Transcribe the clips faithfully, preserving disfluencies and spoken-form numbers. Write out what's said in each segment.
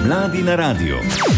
Mladi na radiju.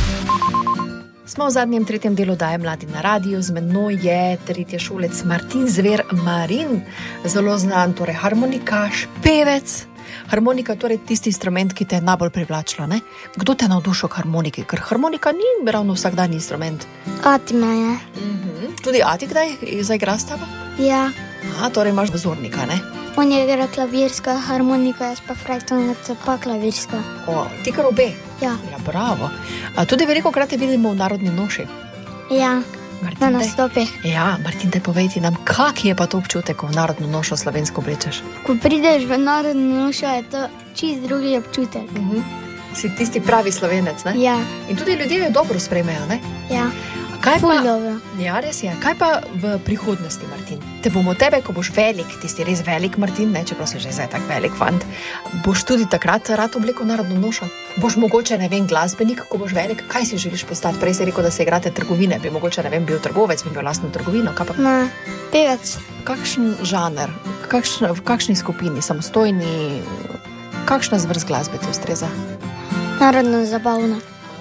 Smo v zadnjem tretjem delu Daje mladi na radiju. Z menoj je tretješolec Martin Zver Marin, zelo znan, torej harmonikaš, pevec. Harmonika je torej tisti instrument, ki te je najbolj privlačila, ne? Kdo te je navdušil k harmoniki? Ker harmonika ni ravno vsakdanji instrument. Ati me je. Mhm. Tudi ati kdaj zaigra s tabo? Ja. Aha, torej imaš vzornika, ne? On je igra klavirska harmonika, jaz pa frajtonca pa klavirska. O, ti kar obe? Ja. Ja, bravo. A tudi veliko krat te vidimo v Narodni noši. Ja, Martin, na daj- nastopih. Ja, Martin, daj povejti nam, kak je pa to občutek, ko v Narodno nošo slovensko oblečeš? Ko prideš v narodno nošo, je to čist drugi občutek. Mhm. Si tisti pravi Slovenec, ne? Ja, In tudi ljudje jo dobro sprejmejo, ne? ja, Kaj ful pa, dobro. ja, res je. Kaj pa v prihodnosti, Martin? Te bomo tebe, ko boš velik, tisti res velik Martin, ne, čeprav si že zdaj tak velik fant, boš tudi takrat rad oblekel Narodno nošo? Boš mogoče, ne vem, glasbenik, ko boš velik? Kaj si želiš postati? Prej si rekel, da se igrate trgovine, bi mogoče, ne vem, bil trgovec, bi imel lastno trgovino. Kaj pa? Na, pevec. Kakšen žanr, kakšna, v kakšni skupini, samostojni, kakšna zvrst glasbe ti ustreza? Narodno zabavna.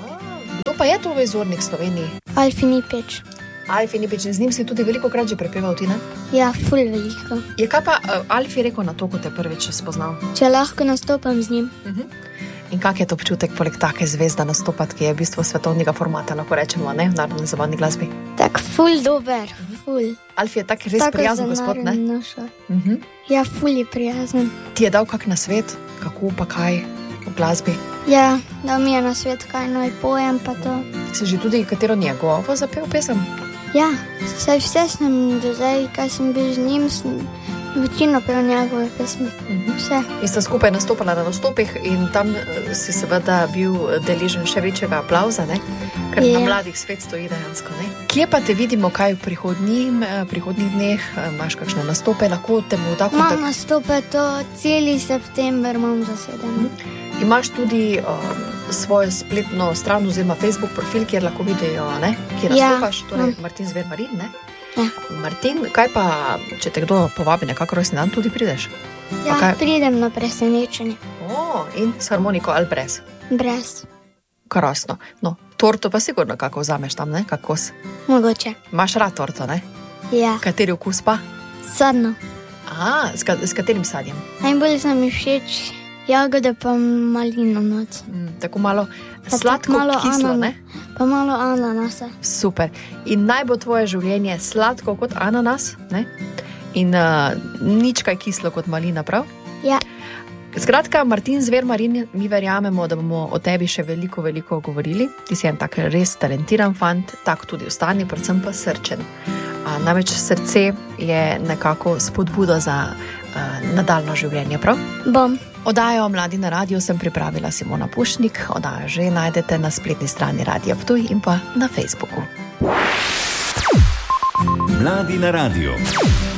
Kdo pa je to vzornik Sloveniji? Alfi Nipič. Alfi Nipič, z njim si tudi veliko krat že prepeval, ti ne? Ja, ful veliko. Je kaj pa uh, Alfi rekel na to, ko te prvič spoznal? Če lahko nastopam z njim. Uh-huh. In kak je to občutek poleg take zvezda nastopati, ki je v bistvu svetovnega formata, lahko rečemo, ne, v narodni zabavni glasbi? Tak ful dober, ful. Alfi je tak res Tako prijazen za gospod, ne? narodno nošo. Uh-huh. Ja, ful je prijazen. Ti je dal kak nasvet, kako pa kaj v glasbi? Ja, da mi je na svet kaj naj pojem pa to. Si že tudi katero njegovo zapel pesem? Ja, saj vse sem do zdaj, kaj sem bil z njim, sem večino pel njegove pesmi. Uh-huh. Vse. In sta skupaj nastopala na nastopih in tam eh, si seveda bil deležen še večjega aplavza, ne? Ker Ja. na mladih svet stoji dejansko, ne? Kje pa te vidimo, kaj v prihodnjih, eh, prihodnjih dneh, eh, imaš kakšne nastope, lahko te bo tako Imam nastope to, celi september imam zasedeno. Imaš tudi um, svojo spletno stran oziroma Facebook profil, kjer lahko vidijo, ne? Kjer Ja, nastopaš, torej imam. Martin Zver Marin, ne? Ja. Martin, kaj pa, če te kdo povabi na kak rojstni dan, tudi prideš? Ja, kaj- pridem na presenečenje. O, in s harmoniko ali brez? Brez. Krasno. No, torto pa sigurno kako vzameš tam, ne? Kak kos? Mogoče. Imaš rad torto, ne? Ja, Kateri okus pa? sadno. A, s, ka, s katerim sadjem? Najbolj so mi všeč jagode pa malino noc. Mm, tako malo Pa sladko, tako malo kislo, anana- ne? Pa malo ananasa. Super. In naj bo tvoje življenje sladko kot ananas, ne? In uh, nič kaj kislo kot malina, prav? Ja, Skratka, Martin Zver Marin, mi verjamemo, da bomo o tebi še veliko, veliko govorili. Ti si en tak res talentiran fant, tak tudi ostani, predvsem pa srčen. A, namreč srce je nekako spodbuda za uh, nadaljno življenje, prav? bom. Oddajo Mladi na radiju sem pripravila Simona Pušnik, oddajo že najdete na spletni strani Radia Ptuj in pa na Facebooku. Mladi na radiju.